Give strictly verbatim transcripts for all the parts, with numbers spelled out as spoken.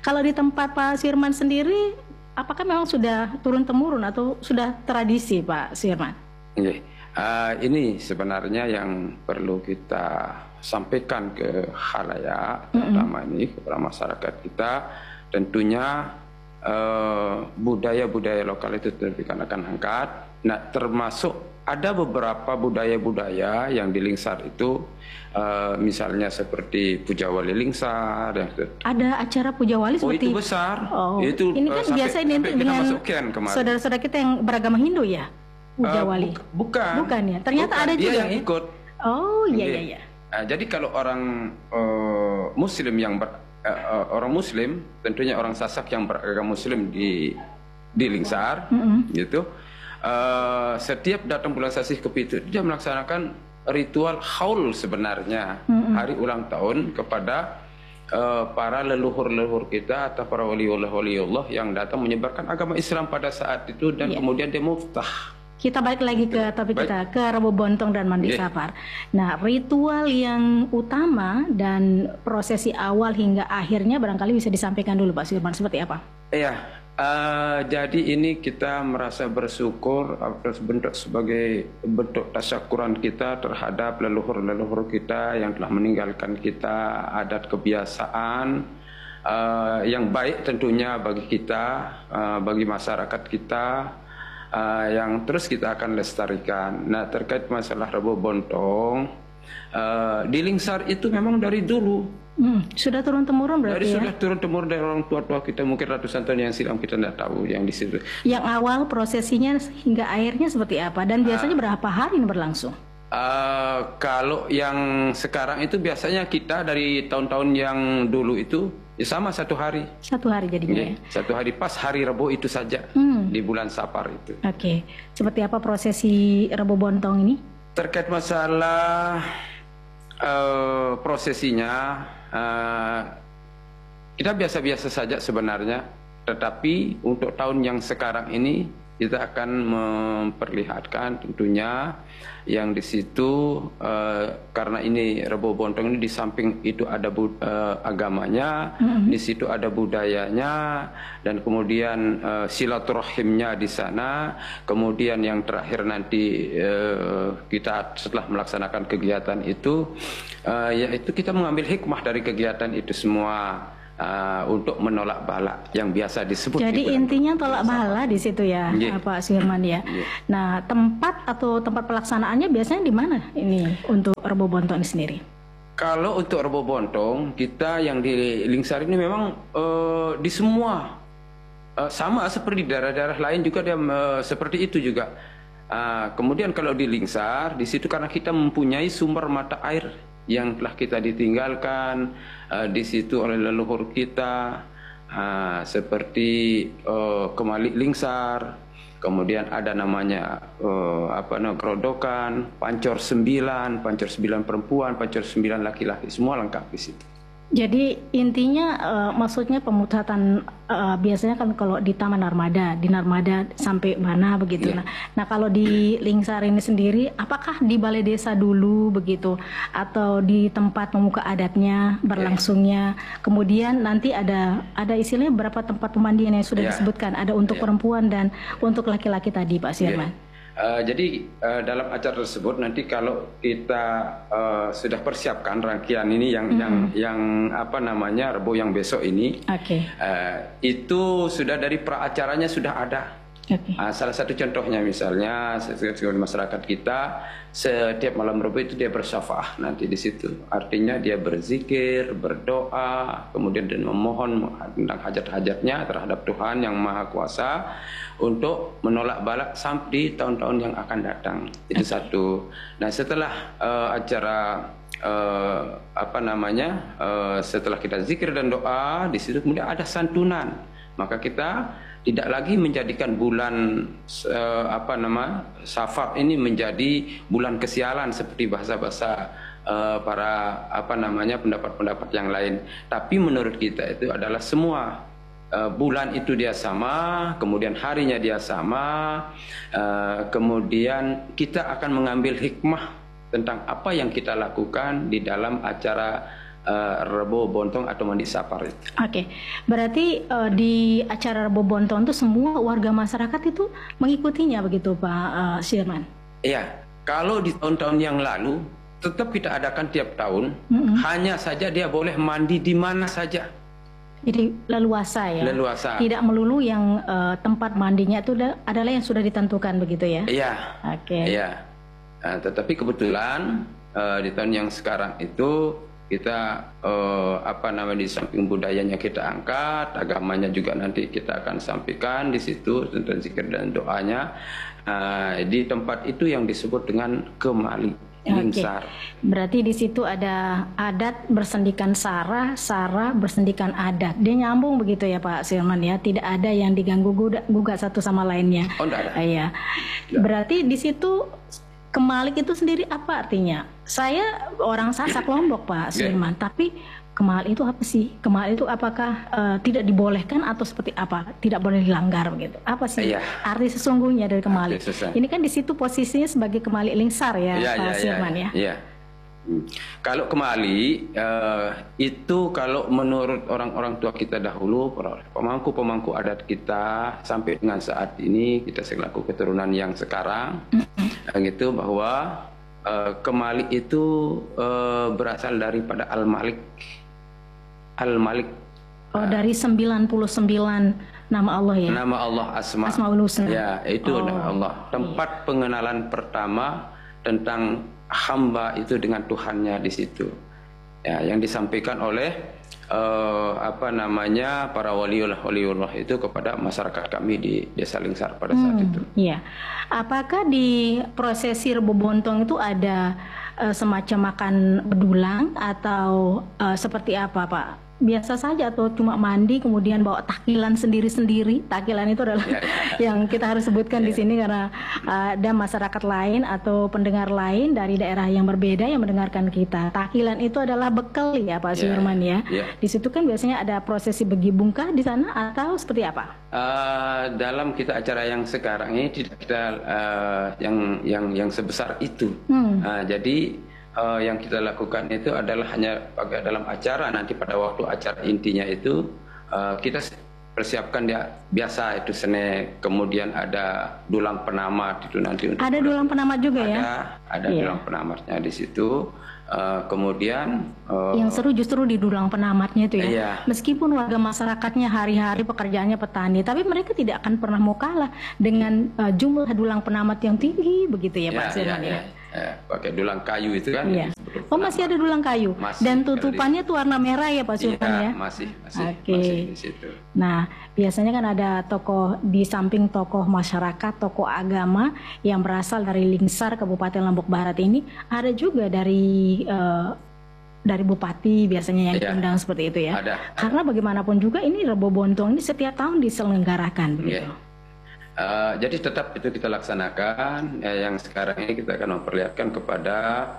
Kalau di tempat Pak Sirman sendiri, apakah memang sudah turun-temurun atau sudah tradisi Pak Sirman? Okay. Uh, ini sebenarnya yang perlu kita sampaikan ke khalayak, terutama mm-hmm. ini kepada masyarakat kita. Tentunya budaya-budaya uh, lokal itu akan angkat. Nah, termasuk ada beberapa budaya-budaya yang di Lingsar itu, uh, misalnya seperti Puja Wali Lingsar. Yang ada acara Puja Wali oh, seperti itu besar. Oh, itu ini kan uh, biasa identik dengan saudara-saudara kita yang beragama Hindu ya, Puja uh, Wali. Bu bukan. Bukan ya. Ternyata bukan. ada Dia juga yang ya? ikut. Oh iya iya iya. Nah, jadi kalau orang uh, Muslim yang ber, uh, orang Muslim, tentunya orang Sasak yang beragama Muslim di di Lingsar, mm-hmm. gitu. Uh, setiap datang bulan Sasih ke Pitu, dia melaksanakan ritual haul sebenarnya, mm-hmm. hari ulang tahun kepada uh, para leluhur-leluhur kita atau para waliullah-waliullah yang datang menyebarkan agama Islam pada saat itu dan yeah. kemudian dia muftah. Kita balik lagi ke topik Baik. kita, ke Rebo Bontong dan Mandi yeah. Safar. Nah, ritual yang utama dan prosesi awal hingga akhirnya barangkali bisa disampaikan dulu Pak Sirman, seperti apa? Iya. Uh, jadi ini kita merasa bersyukur atas bentuk sebagai bentuk tasyakuran kita terhadap leluhur-leluhur kita yang telah meninggalkan kita adat kebiasaan uh, yang baik tentunya bagi kita, uh, bagi masyarakat kita, uh, yang terus kita akan lestarikan. Nah, terkait masalah Rebo Bontong, uh, di Lingsar itu memang dari dulu. Hmm, sudah turun-temurun berarti Dari ya? Sudah turun-temurun dari orang tua-tua kita, mungkin ratusan tahun yang silam kita tidak tahu yang di situ. Yang awal prosesinya hingga akhirnya seperti apa? Dan biasanya uh, berapa hari ini berlangsung? Uh, kalau yang sekarang itu biasanya kita dari tahun-tahun yang dulu itu ya sama satu hari. Satu hari jadinya okay. ya? Satu hari pas hari Rebo itu saja, hmm. di bulan Safar itu. Oke, okay. Seperti apa prosesi Rebo Bontong ini? Terkait masalah uh, prosesinya, Uh, kita biasa-biasa saja sebenarnya, tetapi untuk tahun yang sekarang ini kita akan memperlihatkan tentunya yang di situ uh, karena ini Rebo Bontong ini di samping itu ada bud, uh, agamanya, mm-hmm. di situ ada budayanya dan kemudian uh, silaturahimnya di sana. Kemudian yang terakhir nanti uh, kita setelah melaksanakan kegiatan itu, uh, yaitu kita mengambil hikmah dari kegiatan itu semua. Uh, untuk menolak bala yang biasa disebut. Jadi intinya tolak bala di situ ya, yeah. Pak Sirman ya. Yeah. Nah, tempat atau tempat pelaksanaannya biasanya di mana ini untuk Rebo Bontong ini sendiri? Kalau untuk Rebo Bontong kita yang di Lingsar ini memang uh, di semua uh, sama seperti daerah-daerah lain juga dia uh, seperti itu juga. Uh, kemudian kalau di Lingsar di situ karena kita mempunyai sumber mata air yang telah kita ditinggalkan uh, di situ oleh leluhur kita, uh, seperti uh, Kemalik Lingsar, kemudian ada namanya uh, apa namanya Grodokan, Pancor Sembilan, Pancor Sembilan perempuan, Pancor Sembilan laki-laki, semua lengkap di situ. Jadi intinya uh, maksudnya pemutatan uh, biasanya kan kalau di Taman Narmada, di Narmada sampai mana begitu. Yeah. Nah, nah kalau di Lingsar ini sendiri, apakah di balai desa dulu begitu, atau di tempat pemuka adatnya berlangsungnya? Yeah. Kemudian nanti ada ada istilahnya berapa tempat pemandian yang sudah yeah. disebutkan, ada untuk yeah. perempuan dan untuk laki-laki tadi, Pak Sirman. Yeah. Uh, jadi uh, dalam acara tersebut nanti kalau kita uh, sudah persiapkan rangkaian ini yang mm-hmm. yang yang apa namanya Rebo yang besok ini, okay. uh, itu sudah dari pra acaranya sudah ada. Okay. Uh, salah satu contohnya misalnya masyarakat kita setiap malam Rebo itu dia bersyafaah nanti di situ. Artinya dia berzikir, berdoa, kemudian dan memohon tentang hajat-hajatnya terhadap Tuhan yang Maha Kuasa untuk menolak bala sampai di tahun-tahun yang akan datang. Itu okay. satu. Nah, setelah uh, acara uh, apa namanya uh, setelah kita zikir dan doa di situ kemudian ada santunan. Maka kita tidak lagi menjadikan bulan uh, apa nama Safar ini menjadi bulan kesialan seperti bahasa-bahasa uh, para apa namanya pendapat-pendapat yang lain. Tapi menurut kita itu adalah semua uh, bulan itu dia sama, kemudian harinya dia sama, uh, kemudian kita akan mengambil hikmah tentang apa yang kita lakukan di dalam acara uh, Rebo Bontong atau mandi sapar itu. Oke, okay. Berarti uh, di acara Rebo Bontong itu semua warga masyarakat itu mengikutinya begitu Pak uh, Syirman? Iya, kalau di tahun-tahun yang lalu tetap kita adakan tiap tahun, mm-hmm. hanya saja dia boleh mandi di mana saja. Jadi leluasa ya? Leluasa. Tidak melulu yang uh, tempat mandinya itu adalah yang sudah ditentukan begitu ya? Iya. Oke. Okay. Iya. Nah, tetapi kebetulan uh, di tahun yang sekarang itu kita uh, apa namanya di samping budayanya kita angkat, agamanya juga nanti kita akan sampaikan di situ tentang zikir dan doanya. Uh, di tempat itu yang disebut dengan kemali. Oke, okay. Berarti di situ ada adat bersendikan sara, sara bersendikan adat. Dia nyambung begitu ya Pak Syirman ya, tidak ada yang diganggu gugat satu sama lainnya. Oh, enggak ada. Uh, ya. Berarti di situ kemalik itu sendiri apa artinya? Saya orang Sasak Lombok Pak Syirman, yeah. Tapi kemal itu apa sih? Kemal itu apakah uh, tidak dibolehkan atau seperti apa? Tidak boleh dilanggar begitu? Apa sih yeah. arti sesungguhnya dari kemali? Ini kan di situ posisinya sebagai kemali lingsar ya, yeah, Pak yeah, Syirman yeah, ya. Yeah. Hmm. Kalau kemali uh, itu kalau menurut orang-orang tua kita dahulu, pemangku-pemangku adat kita sampai dengan saat ini kita selaku keturunan yang sekarang, mm-hmm. gitu bahwa uh, kemali itu uh, berasal daripada Al-Malik. Al-Malik. Oh, dari sembilan puluh sembilan nama Allah ya? Nama Allah Asma. Asmaul Husna. Ya, itu oh. nama Allah. Tempat iya. pengenalan pertama tentang hamba itu dengan Tuhannya di situ. Ya, yang disampaikan oleh uh, apa namanya para waliullah waliullah itu kepada masyarakat kami di Desa Lingsar pada saat hmm, itu. Iya. Apakah di prosesi Rebo Bontong itu ada uh, semacam makan bedulang atau uh, seperti apa, Pak? Biasa saja atau cuma mandi kemudian bawa takilan sendiri-sendiri? Takilan itu adalah ya, ya. yang kita harus sebutkan ya. di sini karena uh, ada masyarakat lain atau pendengar lain dari daerah yang berbeda yang mendengarkan kita. Takilan itu adalah bekal ya Pak Syirman ya. ya. Di situ kan biasanya ada prosesi begibungkah di sana atau seperti apa? Uh, dalam kita acara yang sekarang ini tidak kita uh, yang yang yang sebesar itu. Hmm. Uh, jadi Uh, yang kita lakukan itu adalah hanya dalam acara nanti pada waktu acara intinya itu uh, kita persiapkan dia biasa itu sene, kemudian ada dulang penamat itu nanti untuk ada dulang penamat juga ada, ya ada yeah. dulang penamatnya di situ. Uh, kemudian uh, yang seru justru di dulang penamatnya itu ya iya. Meskipun warga masyarakatnya hari-hari pekerjaannya petani, tapi mereka tidak akan pernah mau kalah dengan uh, jumlah dulang penamat yang tinggi begitu ya, ya Pak Syirman ya, ya. ya pakai dulang kayu itu kan iya. Oh masih ada dulang kayu masih, dan tutupannya tuh warna merah ya Pak Syirman iya, ya masih masih, okay. masih di situ. Nah biasanya kan ada tokoh di samping tokoh masyarakat, tokoh agama yang berasal dari Lingsar Kabupaten Lombok Barat ini, ada juga dari Uh, dari bupati biasanya yang ya. diundang seperti itu ya. Ada, Karena ada. bagaimanapun juga ini Rebo Bontong ini setiap tahun diselenggarakan begitu. Ya. Uh, jadi tetap itu kita laksanakan. Ya, yang sekarang ini kita akan memperlihatkan kepada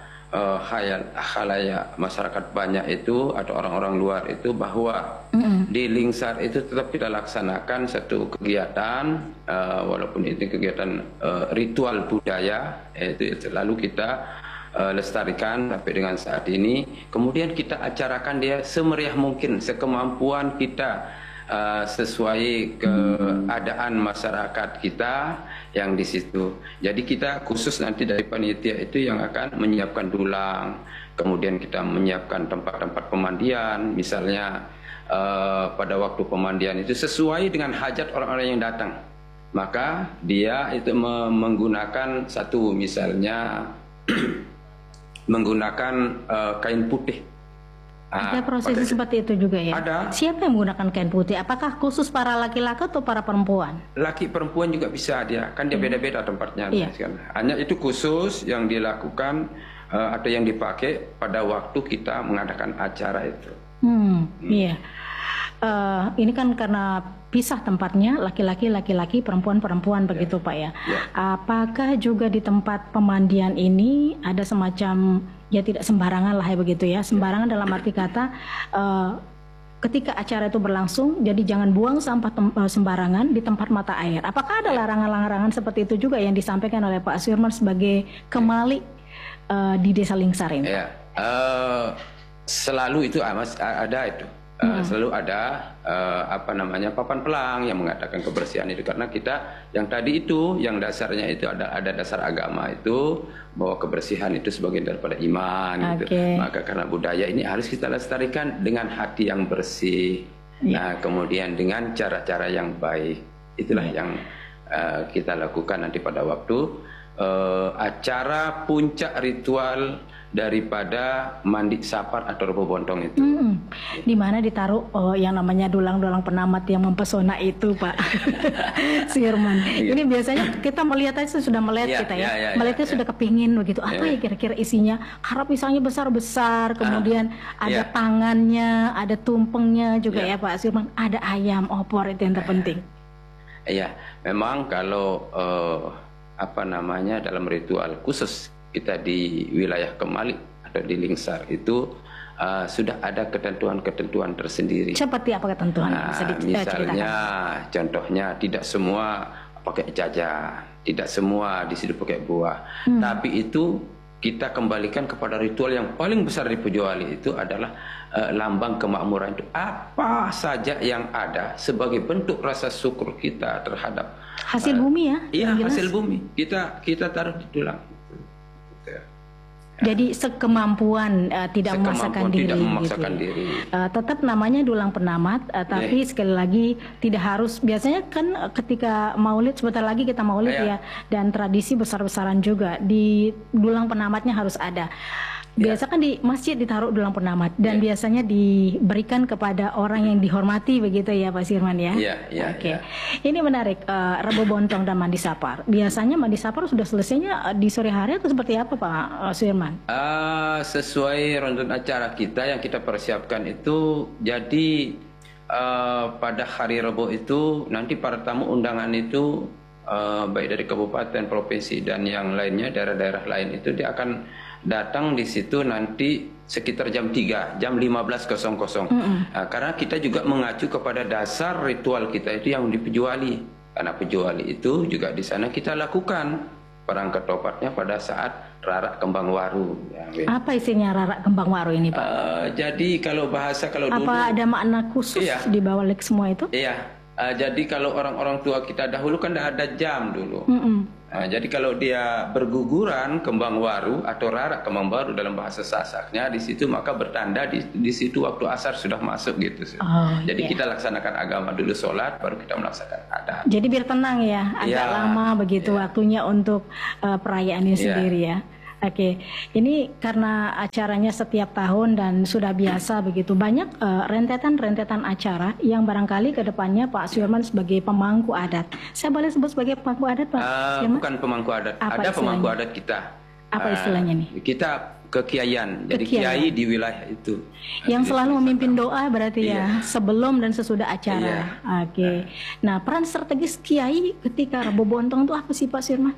uh, hayal khalayak masyarakat banyak itu atau orang-orang luar itu bahwa mm-hmm. di Lingsar itu tetap kita laksanakan satu kegiatan uh, walaupun itu kegiatan uh, ritual budaya, itu lalu kita Uh, lestarikan sampai dengan saat ini. Kemudian kita acarakan dia semeriah mungkin, sekemampuan kita, uh, sesuai keadaan masyarakat kita yang di situ. Jadi kita khusus nanti dari panitia itu yang akan menyiapkan dulang, kemudian kita menyiapkan tempat-tempat pemandian, misalnya uh, pada waktu pemandian itu sesuai dengan hajat orang-orang yang datang. Maka dia itu menggunakan satu misalnya menggunakan uh, kain putih. Ada prosesi seperti itu juga ya? Ada. Siapa yang menggunakan kain putih? Apakah khusus para laki-laki atau para perempuan? Laki perempuan juga bisa dia, kan dia beda-beda tempatnya. Iya. Hanya itu khusus yang dilakukan uh, atau yang dipakai pada waktu kita mengadakan acara itu. Hmm, hmm. Iya. Uh, ini kan karena pisah tempatnya, laki-laki, laki-laki, perempuan-perempuan begitu yeah. Pak ya. Yeah. Apakah juga di tempat pemandian ini ada semacam ya tidak sembarangan lah ya begitu ya, sembarangan yeah. dalam arti kata uh, ketika acara itu berlangsung, jadi jangan buang sampah tem- sembarangan di tempat mata air. Apakah ada larangan-larangan seperti itu juga yang disampaikan oleh Pak Syirman sebagai kemali uh, di Desa Lingsar ini? Yeah. Uh... selalu itu ada itu. Uh, hmm. Selalu ada uh, apa namanya papan pelang yang mengatakan kebersihan itu, karena kita yang tadi itu yang dasarnya itu ada ada dasar agama itu bahwa kebersihan itu sebagian daripada iman okay. gitu. Maka karena budaya ini harus kita lestarikan dengan hati yang bersih, yeah. nah kemudian dengan cara-cara yang baik. Itulah yeah. yang uh, kita lakukan nanti pada waktu uh, acara puncak ritual daripada mandi sapar atau rebo bontong itu. Hmm. Di mana ditaruh oh, yang namanya dulang-dulang penamat yang mempesona itu, Pak Sirman. Iya. Ini biasanya kita melihat aja sudah melihat ya, kita ya, ya, ya melihatnya ya, sudah ya. Kepingin begitu. Apa ya kira-kira isinya? Karena pisangnya besar-besar, kemudian ah, ada ya. Tangannya, ada tumpengnya juga ya. Ya Pak Sirman. Ada ayam opor, itu yang terpenting. Iya, memang kalau uh, apa namanya dalam ritual khusus kita di wilayah Kemalik atau di Lingsar itu uh, sudah ada ketentuan-ketentuan tersendiri. Seperti apa ketentuan? Nah, bisa misalnya, contohnya tidak semua pakai jajan, tidak semua di situ pakai buah. Hmm. Tapi itu kita kembalikan kepada ritual yang paling besar di Pujowali, itu adalah uh, lambang kemakmuran itu. Apa saja yang ada sebagai bentuk rasa syukur kita terhadap hasil uh, bumi ya? Iya, hasil bumi. Kita kita taruh di tulang. Jadi sekemampuan uh, tidak sekemampuan memaksakan diri, tidak memaksakan gitu. diri. Uh, tetap namanya dulang penamat, uh, tapi yeah. sekali lagi tidak harus. Biasanya kan uh, ketika Maulid, sebentar lagi kita Maulid yeah. ya, dan tradisi besar-besaran juga di dulang penamatnya harus ada. Biasa kan di masjid ditaruh dulang penamat dan yeah. biasanya diberikan kepada orang yang dihormati, begitu ya Pak Sirman ya. Iya, iya. Oke. Ini menarik, uh, rebo bontong dan mandi sapar. Biasanya mandi sapar sudah selesainya uh, di sore hari atau seperti apa Pak uh, Sirman? Uh, sesuai runtutan acara kita yang kita persiapkan itu, jadi uh, pada hari Rebo itu nanti para tamu undangan itu uh, baik dari kabupaten, provinsi dan yang lainnya, daerah-daerah lain itu dia akan datang di situ nanti sekitar jam tiga, jam lima belas nol nol. Mm-hmm. Nah, karena kita juga mengacu kepada dasar ritual kita itu yang di Pujowali. Karena Pujowali itu juga di sana kita lakukan perang ketopatnya pada saat Rarak Kembang Waru. Ya, apa isinya Rarak Kembang Waru ini Pak? Uh, jadi kalau bahasa kalau apa dulu, ada makna khusus iya. di balik semua itu? Iya. Uh, jadi kalau orang-orang tua kita dahulu kan tidak ada jam dulu. Mm-hmm. Nah, jadi kalau dia berguguran kembang waru atau rarak kembang waru dalam bahasa Sasaknya di situ, maka bertanda di, di situ waktu asar sudah masuk gitu. Oh, jadi yeah. kita laksanakan agama dulu, sholat, baru kita melaksanakan adat. Jadi biar tenang ya, agak yeah. lama begitu yeah. waktunya untuk uh, perayaan ini yeah. sendiri ya. Oke, ini karena acaranya setiap tahun dan sudah biasa begitu, banyak rentetan-rentetan uh, acara yang barangkali ke depannya Pak Sirman sebagai pemangku adat. Saya boleh sebut sebagai pemangku adat Pak uh, Sirman? Bukan pemangku adat, apa ada istilahnya? Pemangku adat kita. Apa istilahnya nih? Uh, kita kekiaian, jadi kiai di wilayah itu. Yang selalu memimpin doa berarti iya. ya, sebelum dan sesudah acara. Iya. Oke, uh. nah peran strategis kiai ketika Rebo Bontong itu apa sih Pak Sirman?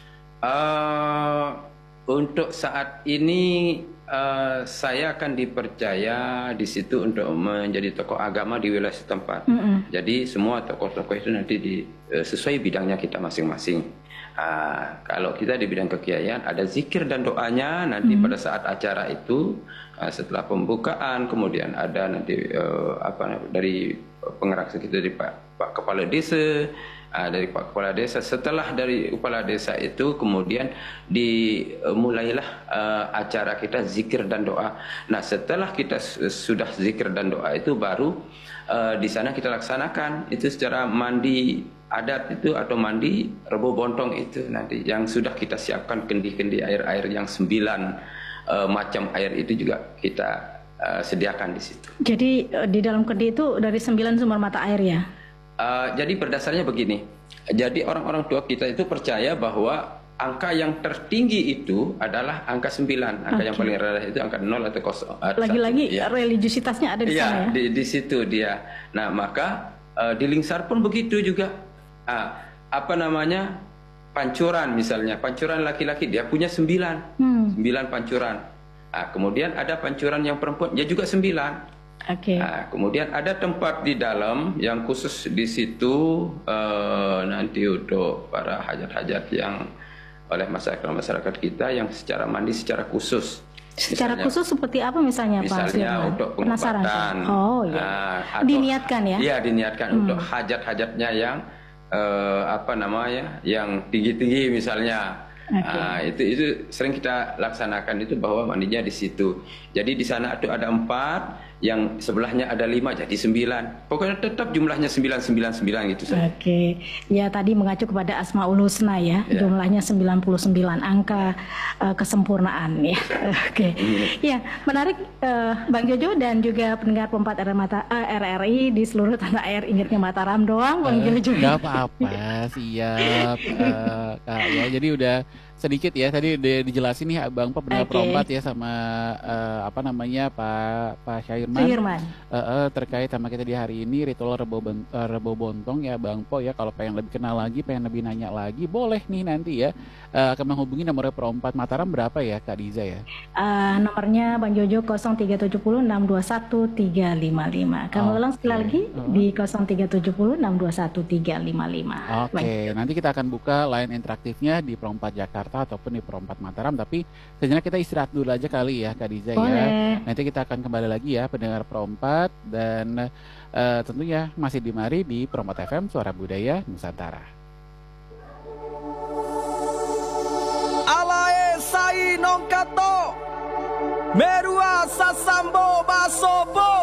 Uh, Untuk saat ini uh, saya akan dipercaya di situ untuk menjadi tokoh agama di wilayah setempat. Mm-hmm. Jadi semua tokoh-tokoh itu nanti di, uh, sesuai bidangnya kita masing-masing. Uh, kalau kita di bidang kekiaian ada zikir dan doanya nanti mm-hmm. pada saat acara itu, uh, setelah pembukaan kemudian ada nanti uh, apa dari pengerak kita dari Pak, Pak Kepala Desa. Uh, dari Pak Kepala Desa. Setelah dari Kepala Desa itu kemudian dimulailah uh, acara kita zikir dan doa. Nah setelah kita sudah zikir dan doa itu baru uh, di sana kita laksanakan itu secara mandi adat itu atau mandi Rebo Bontong itu nanti yang sudah kita siapkan kendi-kendi air-air yang sembilan uh, macam air itu juga kita uh, sediakan di situ. Jadi uh, di dalam kendi itu dari sembilan sumber mata air ya? Uh, jadi berdasarnya begini, jadi orang-orang tua kita itu percaya bahwa angka yang tertinggi itu adalah angka sembilan, angka okay. yang paling rendah itu angka nol atau kosong. Lagi-lagi ya. religiusitasnya ada di ya, sana ya? Di, di situ dia. Nah maka uh, di Lingsar pun begitu juga. Uh, apa namanya, pancuran misalnya, pancuran laki-laki dia punya sembilan, hmm. sembilan pancuran. Uh, kemudian ada pancuran yang perempuan, dia juga sembilan. Okay. Nah, kemudian ada tempat di dalam yang khusus di situ uh, nanti untuk para hajat-hajat yang oleh masyarakat-masyarakat kita yang secara mandi secara khusus. Secara misalnya, khusus seperti apa misalnya, misalnya Pak Misalnya untuk pengobatan. Oh iya. Nah, diniatkan ya? Iya, diniatkan hmm. untuk hajat-hajatnya yang uh, apa namanya, yang tinggi-tinggi misalnya. Okay. Nah, itu itu sering kita laksanakan itu bahwa mandinya di situ. Jadi di sana itu ada empat, yang sebelahnya ada lima, jadi sembilan. Pokoknya tetap jumlahnya sembilan sembilan sembilan gitu saja. Oke, okay. Ya tadi mengacu kepada Asmaul Husna ya, ya. Jumlahnya sembilan puluh sembilan, angka uh, kesempurnaan ya. Oke, okay. hmm. Ya menarik uh, Bang Jojo dan juga pendengar Pempat R R I di seluruh tanah air. Ingatnya Mataram doang, Bang uh, Jojo. Gak apa-apa, siap uh, Kak ya. Jadi udah sedikit ya tadi udah dijelasin nih Bang Pop pendengar okay. Perompat ya sama uh, apa namanya Pak Pak Syahirman uh, uh, terkait sama kita di hari ini ritual Rebo, uh, Rebo Bontong ya Bang Po ya. Kalau pengen lebih kenal lagi, pengen lebih nanya lagi, boleh nih nanti ya uh, akan menghubungi nomor Perompat Mataram berapa ya Kak Diza ya? Uh, nomornya Bang Jojo nol tiga tujuh nol enam dua satu tiga lima lima. Kamu okay. ulang sekali lagi uh. di nol tiga tujuh nol enam dua satu tiga lima lima. Oke, okay. Nanti kita akan buka line interaktifnya di Perompat Jakarta ataupun di Perompat Mataram, tapi sejenak kita istirahat dulu aja kali ya Kak Diza ya. Nanti kita akan kembali lagi ya pendengar Perompat dan uh, tentunya masih di mari di Perompat F M Suara Budaya Nusantara. Alae sai nongkato merua sasambo basobo